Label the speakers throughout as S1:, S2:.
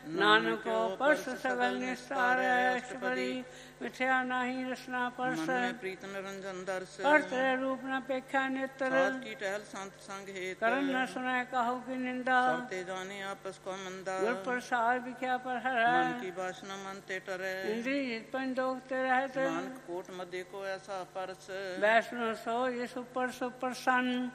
S1: ਨਾਨਕੋ purse ਸਗਲ ਨਿਸਤਾਰ ਅਸ਼ਟਪਦੀ ਮਿਥਿਆ ਨਾਹੀ ਰਸਨਾ ਪਰਸ
S2: ਪ੍ਰੀਤ ਨਿਰੰਜਨ ਦਰਸ
S1: ਪਰ ਤੇਰੇ ਰੂਪ ਨ ਪੇਖਿਆ ਨੇਤਰ
S2: ਸਾਧ ਕੀ ਟਹਿਲ ਸੰਤ ਸੰਗ ਹੇਤ
S1: ਕਰਨ ਨ ਸੁਣੈ ਕਹੋ ਕੀ ਨਿੰਦਾ
S2: ਸਭ ਤੇ ਜਾਣੇ ਆਪਸ ਕੋ ਮੰਦਾ
S1: ਗੁਰ ਪ੍ਰਸਾਦ ਵਿਖਿਆ ਪਰ
S2: ਮਨ
S1: ਹਰੈ
S2: ਕੀ ਬਾਸ਼ਨਾ ਮਨ ਤੇ ਟਰੈ
S1: ਇੰਦਰੀ ਜਿਤ ਪੰਜੋਗ ਤੇ ਰਹਿਤ
S2: ਨਾਨਕ ਕੋਟ ਮਧੇ ਕੋ ਐਸਾ ਪਰਸ
S1: ਵੈਸ਼ਨੋ ਸੋ ਜਿਸ ਉਪਰ ਸੋ ਪ੍ਰਸੰਨ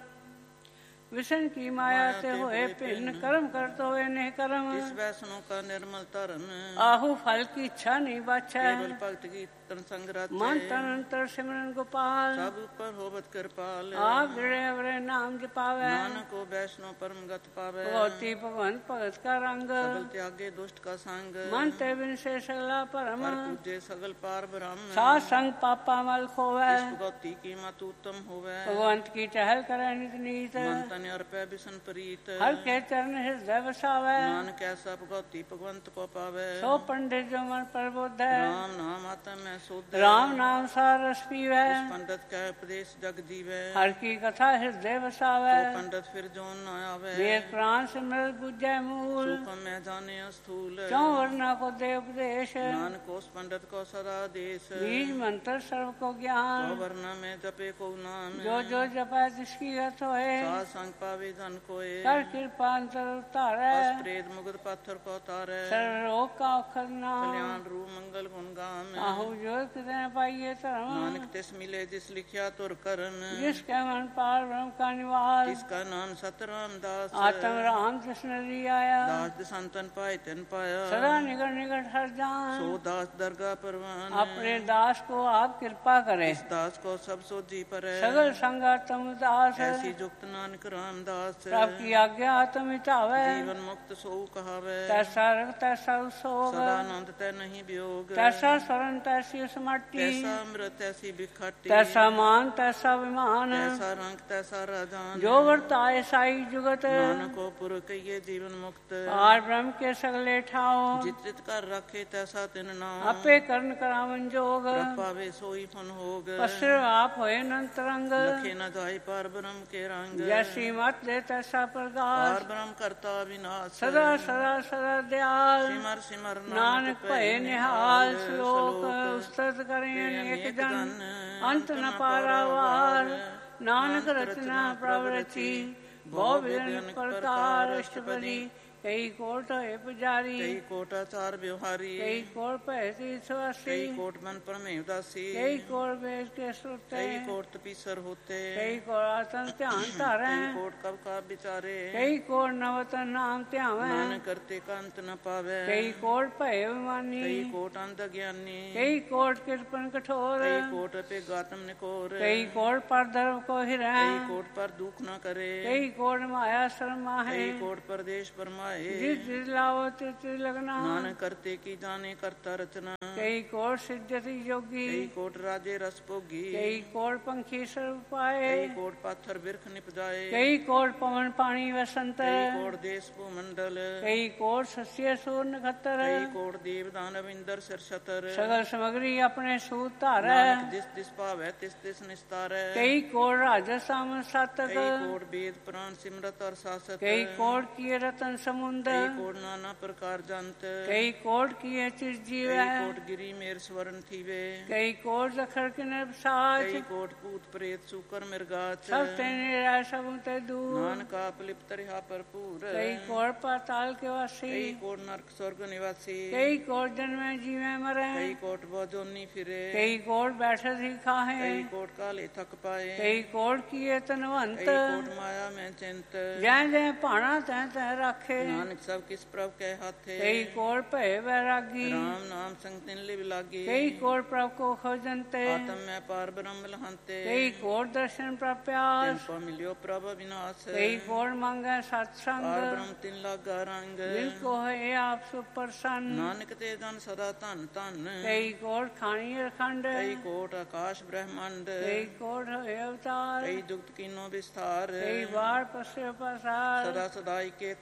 S1: ਵਿਸ਼ਨ ਕੀ ਮਾਇਆ ਤੇ ਹੋਏ ਭਿੰਨ ਕਰਮ ਕਰਤ ਹੋਏ ਨੇ ਕਰਮ
S2: ਇਸ ਵੈਸਨੋ ਕਾ ਨਿਰਮਲ ਧਰਮ
S1: ਆਹੂ ਫਲ ਕੀ ਇੱਛਾ ਨਹੀਂ ਬਾਛੈ
S2: ਕੇਵਲ ਭਗਤ ਕੀ ਤਨ ਸੰਗ ਰਚੈ
S1: ਮਨ ਤਨ ਅੰਤਰ ਸਿਮਰਨ ਗੋਪਾਲ
S2: ਸਭ ਉਪਰ ਹੋਵਤ ਕਿਰਪਾਲ
S1: ਆਪ ਜਿਹੜੇ ਅਵਰੇ ਨਾਮ ਜਪਾਵੈ
S2: ਨਾਨਕੋ ਵੈਸ਼ਨੋ ਪਰਮ ਗਤ ਪਾਵੈ
S1: ਭਗਵਤੀ ਭਗਵੰਤ ਭਗਤ ਕਾ ਰੰਗ
S2: ਸਗਲ ਤਿਆਗੇ ਦੁਸ਼ਟ ਕਾ ਸੰਗ
S1: ਮਨ ਤੇ ਬਿਨ ਸੇ ਸਗਲਾ ਭਰਮ
S2: ਪਰ ਪੂਜੇ ਸਗਲ ਪਾਰ ਬ੍ਰਹਮ
S1: ਸਾਧ ਸੰਗ ਪਾਪਾ ਮਲ ਖੋਵੈ
S2: ਇਸ ਭਗਵਤੀ ਕੀ ਮਤ ਉਤਮ ਹੋਵੈ
S1: ਭਗਵੰਤ ਕੀ ਟਹਿਲ ਕਰੈ ਨਿਤ ਨੀਤ
S2: ਮਨ ਤਨ ਅਰਪੈ ਬਿਸਨ ਪ੍ਰੀਤ
S1: ਹਰ ਕੇ ਚਰਨ ਹਿਰਦੈ ਵਸਾਵੈ
S2: ਨਾਨਕ ਐਸਾ ਭਗਵਤੀ ਭਗਵੰਤ ਕੋ ਪਾਵੈ
S1: ਸੋ ਪੰਡਿਤ ਜੋ ਮਨ ਪ੍ਰਬੋਧੈ
S2: ਰਾਮ ਨਾਮ ਆਤਮ ਮੈਂ ਸੋਧੈ
S1: ਰਾਮ ਨਾਮ ਸਾਰ ਰਸ ਪੀਵੈ
S2: ਪੰਡਤ ਕੈ ਉਪਦੇਸ਼ ਜਗ ਜੀਵੈ
S1: ਹਰ ਕੀ ਕਥਾ ਹਿਰਦੈ ਵਸਾਵੈ
S2: ਪੰਡਤ ਫਿਰ ਜੋਨ ਨ ਆਵੈ
S1: ਵੇਦ ਪ੍ਰਾਨ ਸਿਮਰਤ ਬੁਝੈ ਮੂਲ
S2: ਸੂਖਮ ਮੈਂ ਜਾਣੇ ਅਸਥੂਲ
S1: ਚੌ ਵਰਨਾ ਕੋ ਦੇ ਉਪਦੇਸ਼
S2: ਨਾਨਕ ਉਸ ਪੰਡਤ ਕੋ ਸਦਾ ਦੇਸ
S1: बीज मंत्र सर्व को
S2: ਕੋ
S1: ज्ञान
S2: ਵਰਨਾ ਮੈਂ ਜਪੇ ਕੋ ਨਾਮ
S1: जो जो जपै तिसकी गत होए
S2: ਸਾਧ ਸੰਗ ਪਾਵੇ ਜਨ ਕੋਏ
S1: कर कृपा अंतर उतारै
S2: ਅਸ ਪ੍ਰੇਤ ਮੁਗਤ ਪਾਥਰ ਕੋ ਤਾਰੈ
S1: सर्व रोग का औखद नाम
S2: ਕਲਿਆਣ ਰੂ ਮੰਗਲ ਗੁਣ ਗਾਮ
S1: आहु जो कितने पाइये धर्म
S2: ਨਾਨਕ ਤਿਸ ਮਿਲੇ ਜਿਸ ਲਿਖਿਆ ਤੁਰ ਕਰਨ
S1: जिसके मन पार ब्रह्म का निवास
S2: ਤਿਸ ਕਾ ਨਾਮ ਸਤਰਾਮ ਦਾਸ
S1: आत्म राम कृष्ण री आया
S2: ਦਾਸ ਦੇ ਸੰਤਨ ਪਾਏ ਤਿਨ ਪਾਇਆ
S1: सदा निकट निकट हर जान
S2: ਸੋ ਦਾਸ ਦਰਗਾ ਪਰਵਾਨ
S1: अपने दास को आप कृपा करे
S2: ਇਸ ਦਾਸ ਕੋ ਸਭ ਸੋਜੀ ਪਰੈ
S1: सगल संगा तुम दास
S2: ਐਸੀ ਜੁਗਤ ਨਾਨਕ ਰਾਮ ਦਾਸ
S1: प्रभ की आज्ञा आत्म मिटावे
S2: ਜੀਵਨ ਮੁਕਤ ਸੋ ਕਹਾਵੇ
S1: तैसा रग तैसा सोग
S2: ਸਦਾ ਆਨੰਦ ਤੈ ਨਹੀਂ ਵਿਯੋਗ
S1: तैसा स्वरण तैसी समाटी
S2: ਤੈਸਾ ਅੰਮ੍ਰਿਤ ਐਸੀ ਬਿਖਾਟੀ
S1: तैसा मान तैसा विमान
S2: ਤੈਸਾ ਰੰਗ ਤੈਸਾ ਰਾਜਾਨ
S1: जो वर्ताए साई जुगत
S2: ਨਾਨਕੋ ਪੁਰ ਕਈਏ ਜੀਵਨ ਮੁਕਤ
S1: आर ब्रह्म के सगले ठाओ
S2: ਜਿਤ ਜਿਤ ਕਰ ਰੱਖੇ ਤੈਸਾ ਤਿਨ ਨਾਮ
S1: आपे कर्ण करावन जोग
S2: ਪਾਵੇ ਸੋਈ ਫਨ ਹੋਗ
S1: पसर आप होए अनंत रंग
S2: ਲਖੇ ਨ ਜਾਏ ਪਰ ਬ੍ਰਹਮ ਕੇ ਰੰਗ
S1: जैसी मत दे तैसा प्रकाश
S2: ਪਰ ਬ੍ਰਹਮ ਕਰਤਾ ਵਿਨਾਸ਼
S1: सदा सदा सदा दयाल
S2: ਸਿਮਰ ਸਿਮਰ
S1: नानक भय निहाल श्लोक उस्तत करें अनेक जन अंत न पारावार नानक रचना प्रवृत्ति बहु विधन प्रकार अष्टपदी कई कोट है पुजारी
S2: ਕਈ ਕੋਟ ਆਚਾਰ ਵਿਵਹਾਰੀ
S1: कई कोट पैसी सवासी
S2: ਕਈ ਕੋਟ ਮਨ ਪਰਮੇਵ ਦਾਸੀ
S1: कई कोट वेद के श्रुते
S2: ਕਈ ਕੋਟ ਤਪੀਸਰ ਹੋਤੇ
S1: कई कोट आसन ध्यान धारे
S2: ਕਈ ਕੋਟ ਕਬ ਕਾ ਵਿਚਾਰੇ
S1: कई कोट नवतन नाम ध्यावे
S2: ਨਾਨਕ ਕਰਤੇ ਕੰਤ ਨ ਪਾਵੇ
S1: कई कोट भय विमानी
S2: ਕਈ ਕੋਟ ਅੰਧ ਗਿਆਨੀ
S1: कई कोट कृपन कठोर
S2: ਕਈ ਕੋਟ ਪੇ ਗਾਤਮ ਨਿਕੋਰ
S1: कई कोट पर धर्म को हिरै
S2: ਕਈ ਕੋਟ ਪਰ ਦੁਖ ਨ ਕਰੇ
S1: कई कोट माया शर्मा है
S2: ਕਈ ਕੋਟ ਪਰਦੇਸ਼ ਪਰਮਾਏ
S1: जिस जिस लाओ तिस लगना
S2: ਨਾਨਕ ਕਰਤੇ ਕੀ ਜਾਣੇ ਕਰਤਾ ਰਚਨਾ
S1: कई कोट सिद्धति योगी
S2: ਕਈ ਕੋਟ ਰਾਜੇ ਰਸ ਭੋਗੀ
S1: कई कोट पंखी सर्व पाए
S2: ਕਈ ਕੋਟ ਪਾਥਰ ਬਿਰਖ ਨਿਪਜਾਏ
S1: कई कोट पवन पानी वसंत
S2: ਕਈ ਕੋਟ ਦੇਸ ਭੂ ਮੰਡਲ
S1: कई कोट सस्य सूर नखतर
S2: ਕਈ ਕੋਟ ਦੇਵ ਦਾਨਵ ਇੰਦਰ ਸਿਰ ਛਤਰ
S1: सगल सामग्री अपने सूत धारै
S2: ਨਾਨਕ ਜਿਸ ਤਿਸ ਭਾਵੈ ਤਿਸ ਤਿਸ ਨਿਸਤਾਰੈ
S1: कई कोट राजसाम सातक
S2: ਕਈ ਕੋਟ ਵੇਦ ਪੁਰਾਨ ਸਿਮਰਤ ਅਰ ਸਾਸਤ
S1: कई कोट किए रतन समुद्र
S2: ਕਈ ਕੋਟ ਨਾਨਾ ਪ੍ਰਕਾਰ ਜੰਤ
S1: कई कोट किए चिर जीव
S2: ਕਈ ਕੋਟ ਗਿਰੀ ਮੇਰ ਸਵਰਨ ਥੀਵੇ
S1: कई कोट जखर के साच
S2: ਕਈ ਕੋਟ ਭੂਤ ਪ੍ਰੇਤ ਸੂਕਰ ਮਿਰਗਾਚ
S1: सब तेरे सब ते दूर
S2: ਨਾਨਕ ਆਪ ਲਿਪਤ ਰਿਹਾ ਭਰਪੂਰ
S1: कई कोट पाताल के वासी
S2: ਕਈ ਕੋਟ ਨਰਕ स्वर्ग निवासी
S1: कई कोट जन्मे जीवे मरे
S2: कई कोट बजोनी फिरे
S1: कई कोट बैठे ही खाहे
S2: कई कोट काले थक पाए
S1: कई कोट किए तनवंत
S2: कई कोट माया में चिंत
S1: जै जै भाणा तै तै राखे
S2: नानक सब किस प्रभ के हाथे
S1: कई कोट भय वैरागी
S2: राम नाम संग तिन लिव लागे
S1: कई कोट प्रभ को खोजनते
S2: आत्म में पार ब्रह्म लहंते
S1: कई कोट दर्शन
S2: तिन
S1: प्रप्यास
S2: को मिलियो प्रभ विनाश
S1: कई कोट मांगे सत्संग
S2: पार ब्रह्म तिन लागा रंग
S1: जिनको है आप सुप्रसन्न
S2: नानक ते जन सदा धन धन
S1: कई कोट खानी अखंड
S2: कई कोट आकाश ब्रह्मांड
S1: कई कोट है अवतार
S2: कई जुगत कीनो विस्तार
S1: कई बार पश्य पसार
S2: सदा सदाई के कंका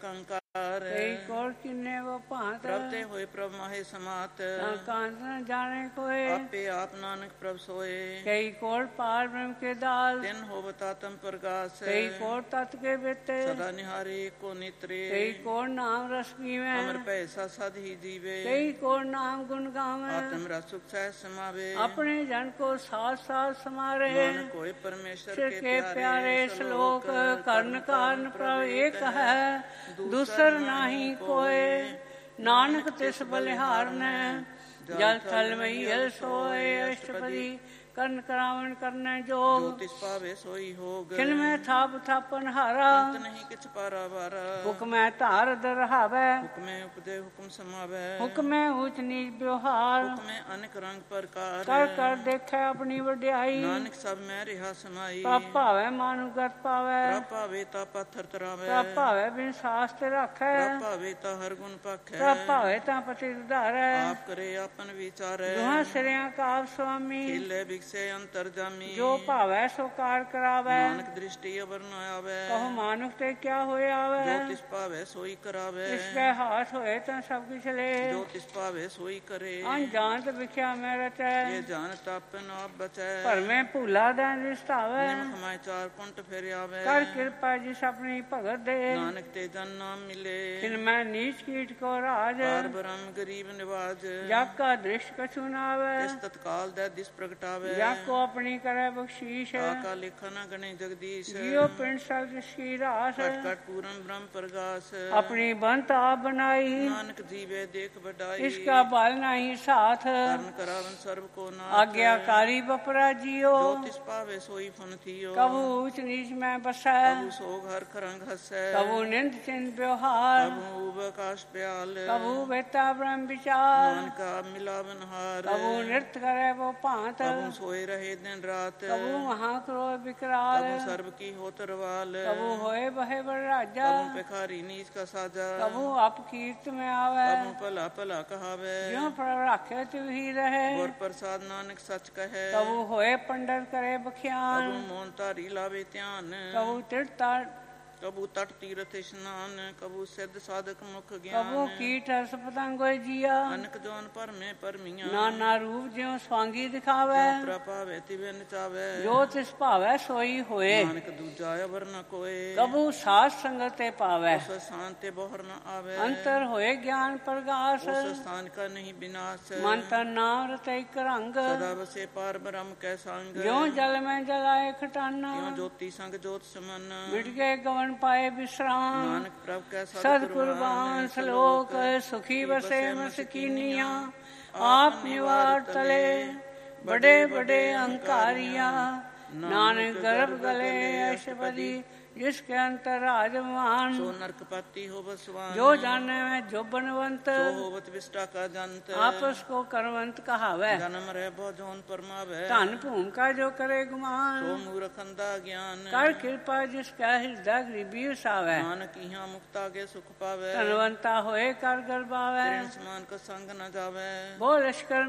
S1: ਕਈ ਕੋਲ ਕਿੰਨੇ ਵੋ ਭਾਂਤ
S2: ਪ੍ਰਭ ਤੇ ਹੋਏ ਪ੍ਰਭ ਮਾਹੇ ਸਮਾਤ
S1: ਤਾਂ ਕਾਂਤ ਨ ਜਾਣੇ ਕੋਏ
S2: ਆਪੇ ਆਪ ਨਾਨਕ ਪ੍ਰਭ ਸੋਏ
S1: ਕਈ ਕੋਲ ਪਾਰ ਬ੍ਰਹਮ ਕੇ ਦਾਲ
S2: ਤਿਨ ਹੋਵਤ ਆਤਮ ਪ੍ਰਗਾਸ
S1: ਕਈ ਕੋਲ ਤਤ ਕੇ ਬਿਤੇ
S2: ਸਦਾ ਨਿਹਾਰੇ ਕੋ ਨਿਤਰੇ
S1: ਕਈ ਕੋਲ ਨਾਮ ਰਸ ਪੀਵੇ
S2: ਅਮਰ ਭੈ ਸਦ ਹੀ ਜੀਵੇ
S1: ਕਈ ਕੋਲ ਨਾਮ ਗੁਣ ਗਾਵੇ
S2: ਆਤਮ ਰਸ ਸੁਖ ਸਹਿ ਸਮਾਵੇ
S1: ਆਪਣੇ ਜਨ को साथ साथ समारे
S2: ਮਨ ਕੋਇ ਪਰਮੇਸ਼ਰ
S1: के प्यारे श्लोक कर्ण कारण प्रभ एक है दूसर नाही कोय नानक तिस बलिहार ने जल थल महील सोए अष्टपदी ਕਰਨ ਕਰਾਵਣ ਕਰਨਾ ਜੋਗ
S2: ਜੋ ਤਿਸ ਪਾਵੇ ਸੋਈ ਹੋਗ
S1: ਖਿਲ ਮੈਂ ਥਾਪ ਥਾਪਨ ਹਾਰਾ
S2: ਅੰਤ ਨਹੀਂ ਕਿਛ ਪਾਰਾ ਵਾਰਾ
S1: ਹੁਕਮੈ ਧਾਰ ਦਰਹਾਵੈ
S2: ਹੁਕਮੇ ਉਪਦੇ ਹੁਕਮ ਸਮਾਵੈ
S1: ਹੁਕਮੈ ਊਚ ਨੀਚ ਵਿਵਹਾਰ
S2: ਹੁਕਮੇ ਅਨੇਕ ਰੰਗ ਪ੍ਰਕਾਰ
S1: ਕਰ ਕਰ ਦੇਖੈ ਆਪਣੀ ਵਡਿਆਈ
S2: ਨਾਨਕ ਸਭ ਮੈਂ ਰਿਹਾ ਸਮਾਈ
S1: ਪ੍ਰਭ ਭਾਵੈ ਮਾਨੁਗਤ ਪਾਵੈ
S2: ਪ੍ਰਭ ਭਾਵੇ ਤਾ ਪੱਥਰ ਤਰਾਵੈ
S1: ਪ੍ਰਭ ਭਾਵੈ ਬਿਨ ਸਾਸਤ ਰਾਖੈ
S2: ਪ੍ਰਭ ਭਾਵੇ ਤਾ ਹਰ ਗੁਣ ਪਾਖੈ
S1: ਪ੍ਰਭ ਭਾਵੈ ਤਾਂ ਪਤੀ ਉਧਾਰੈ
S2: ਆਪ ਕਰੇ ਆਪਨ ਵਿਚਾਰੈ
S1: ਦੁਹਾਂ ਸਿਰਿਆਂ ਕਾਪ ਸੁਆਮੀ
S2: ਖੇਲੇ ਬਿਕਸੇ ਅੰਤਰ ਜਾਮੀ
S1: ਜੋ ਭਾਵੈ ਸੋ ਕਾਰ ਕਰਾਵੈ
S2: ਨਾਨਕ ਦ੍ਰਿਸ਼ਟੀ ਅਵਰ ਨ ਆਵੈ
S1: ਕਹੋ ਮਾਨੁਖ ਤੇ ਕਿਆ ਹੋਇਆ ਆਵੈ
S2: ਜੋ ਤਿਸ ਭਾਵੇ ਸੋਈ ਕਰਾਵੈ
S1: ਇਸ ਕੈ ਹਾਥ ਹੋਏ ਤਾਂ ਸਭ ਕੁਛ ਲੈ
S2: ਜੋ ਤਿਸ ਭਾਵੇ ਸੋਈ ਕਰੇ
S1: ਅਣਜਾਣਤ ਵਿਖਿਆ ਮੈਂ ਰਚੈ
S2: ਇਹ ਜਾਣਤ ਆਪਨ ਆਪ ਬਚੈ
S1: ਭਰਮੇ ਭੂਲਾ ਦਾ ਰਿਸ਼ਤਾਵੈ
S2: ਨਿਮਖ ਮੈਂ ਚਾਰ ਕੁੰਟ ਫਿਰ ਆਵੈ
S1: ਕਰ ਕਿਰਪਾ ਜਿਸ ਆਪਣੀ ਭਗਤ ਦੇ
S2: ਨਾਨਕ ਤੇ ਜਨ ਨਾਮ ਮਿਲੇ
S1: ਕਿਨ ਮੈਂ ਨੀਚ ਕੀਟ ਕੋ ਰਾਜ
S2: ਪਾਰ ਬ੍ਰਹਮ ਗਰੀਬ ਨਿਵਾਜ
S1: ਜਗ ਕਾ ਦ੍ਰਿਸ਼ ਕਛੂ ਨਾ ਆਵੈ
S2: ਇਸ ਤਤਕਾਲ ਦਾ ਦਿਸ ਪ੍ਰਗਟਾਵੇ
S1: ਜਗ ਕੋ ਆਪਣੀ ਕਰੈ ਬਖਸ਼ੀਸ਼
S2: ਆਕਾ ਲਿਖਾ ਨ ਗਣੇ ਜਗਦੀਸ਼
S1: ਜਿਉ ਪਿੰਡ ਸਬਦ ਸ਼ੀ ਰਾਸ
S2: ਕਟ ਕਟ ਪੂਰਨ ਬ੍ਰਹਮ ਪ੍ਰਗਾਸ
S1: ਆਪਣੀ ਬੰਤ ਆਪ ਬਣਾਈ
S2: ਨਾਨਕ ਜੀਵੇ ਦੇਖ ਵਡਾਈ
S1: ਇਸਕਾ ਬਲ ਨਹੀਂ ਸਾਥ
S2: ਕਰਨ ਕਰਾਵਨ ਸਰਬ ਕੋ ਨਾਥ
S1: ਆਗਿਆਕਾਰੀ ਬਪਰਾ ਜਿਉ
S2: ਜੋ ਤਿਸ ਭਾਵੇ ਸੋਈ ਫਨ ਥੀਓ
S1: ਕਬੂ ਊਚ ਨੀਚ ਮੈਂ ਬਸੈ
S2: ਕਬੂ ਸੋਗ ਹਰ ਖਰੰਗ ਹਸੈ
S1: ਕਬੂ ਨਿੰਦ ਚਿੰਤ ਵਿਵਹਾਰ
S2: ਕਬੂ ਉਬ ਆਕਾਸ਼ ਪਿਆਲ
S1: ਕਬੂ ਬੇਤਾ ਬ੍ਰਹਮ ਵਿਚਾਰ
S2: ਨਾਨਕ ਆਪ ਮਿਲਾਵਨ ਹਾਰ
S1: ਕਬੂ ਨਿਰਤ ਕਰੈ ਵੋ ਭਾਂਤ
S2: ਕਬੂ ਸੋਏ ਰਹੇ ਦਿਨ ਰਾਤ
S1: ਕਬੂ ਮਹਾ ਕ੍ਰੋਧ ਵਿਕਰਾਲ
S2: ਕਬੂ ਸਰਬ ਕੀ ਹੋਤ ਰਵਾਲ
S1: ਕਬੂ ਹੋਏ ਬਹਿ ਬੜ ਰਾਜਾ
S2: ਕਬੂ ਭਿਖਾਰੀ ਨੀਚ ਕਾ ਸਾਜਾ
S1: ਕਬੂ ਅਪ ਕੀਰਤ ਮੈਂ ਆਵੈ
S2: ਕਬੂ ਭਲਾ ਭਲਾ ਕਹਾਵੇ
S1: ਜਿਉ ਪ੍ਰਭ ਰਾਖੇ ਤਿਵ ਹੀ ਰਹੇ
S2: ਗੁਰ ਪ੍ਰਸਾਦ ਨਾਨਕ ਸੱਚ ਕਹੈ
S1: ਕਬੂ ਹੋਏ ਪੰਡਤ ਕਰੇ ਬਖਿਆਨ
S2: ਕਬੂ ਮੋਨ ਧਾਰੀ ਲਾਵੇ ਧਿਆਨ
S1: ਕਬੂ ਤਿਰਤਾ
S2: ਕਬੂ ਤਟ ਤੀਰਥ ਇਸ਼ਨਾਨ ਕਬੂ ਸਿੱਧ ਸਾਧਕ ਮੁਖ
S1: ਕਬੂ
S2: ਗਿਆਨ
S1: ਕੀਟ ਹਸ ਪਤੰਗੋਇ ਜੀਆ
S2: ਅਨਕ ਜੋਨ ਭਰਮੇ ਪਰਮੀਆਂ
S1: ਨਾਨਾ ਰੂਪ ਜਿਉ ਸਵਾਂਗੀ ਦਿਖਾਵੈ
S2: ਪ੍ਰਭਾਵੇ ਤਿਵੇ ਨਚਾਵੇ
S1: ਜੋ ਤਿਸ ਭਾਵੈ ਸੋਈ ਹੋਏ
S2: ਨਾਨਕ ਦੂਜਾ ਅਵਰ ਨ ਕੋਏ
S1: ਕਬੂ ਸਾਧ ਸੰਗਤ ਤੇ ਪਾਵੈ
S2: ਉਸ ਸਥਾਨ ਤੇ ਬੋਹਰ ਨ ਆਵੇ
S1: ਅੰਤਰ ਹੋਏ ਗਿਆਨ ਪ੍ਰਗਾਸ
S2: ਉਸ ਸਥਾਨ ਕਾ ਨਹੀਂ ਬਿਨਾਸ਼
S1: ਮਨ ਤਨ ਨਾਮ ਰਤੈ ਇਕ ਰੰਗ
S2: ਸਦਾ ਵਸੇ ਪਾਰ ਬ੍ਰਹਮ ਕੈ ਸੰਗ
S1: ਜਿਉ ਜਲ ਮੈਂ ਜਲਾਏ ਖਟਾਨਾ
S2: ਕਿਉ ਜੋਤੀ ਸੰਗ ਜੋਤ ਸਮਨ
S1: ਮਿਟ ਗਏ ਗਵਨ ਪਾਏ ਵਿਸਰਾਮ
S2: ਨਾਨਕ ਪ੍ਰਭ ਕੈ
S1: ਸਦ ਕੁਰਬਾਨ ਸਲੋਕ ਸੁਖੀ ਵਸੇ ਮਸਕੀਨੀਆਂ ਆਪ ਨਿਵਾਰ ਤਲੇ ਬੜੇ ਬੜੇ ਅਹੰਕਾਰੀਆਂ ਨਾਨਕ ਗਰਭ ਗਲੇ ਅਸ਼ਪਦੀ ਜਿਸ ਕੇ ਅੰਤਰ ਰਾਜਮਾਨ
S2: ਸੋ ਨਰਕਪਤੀ ਹੋਵ ਸਵਾਨ
S1: ਜੋ ਜਾਣੇ ਮੈਂ ਜੋ ਬਨਵੰਤ
S2: ਸੋ ਹੋਵਤ ਵਿਸਟਾ ਕਾ ਜੰਤ
S1: ਆਪਸ ਕੋ ਕਰਵੰਤ ਕਹਾਵੈ
S2: ਜਨਮ ਰਹਿ ਬੋ ਜੋਨ ਪਰਮਾਵੇ
S1: ਧਨ ਭੂਮਿਕਾ ਜੋ ਕਰੇ ਗੁਮਾਨ
S2: ਸੋ ਮੂਰਖ ਅੰਧਾ ਗਿਆਨ
S1: ਕਰ ਕਿਰਪਾ ਜਿਸ ਕਾ ਹਿਰਦਾ ਗਰੀਬੀ ਉਸਾਵੈ
S2: ਨਾਨਕ ਇਹਾਂ ਮੁਕਤਾ ਕੇ ਸੁਖ ਪਾਵੇ
S1: ਧਨਵੰਤਾ ਹੋਏ ਕਰ ਗਰਬਾਵੈ
S2: ਤੇਰੇ ਸਮਾਨ ਕਾ ਸੰਗ ਨ ਜਾਵੇ
S1: ਬੋ ਲਸ਼ਕਰ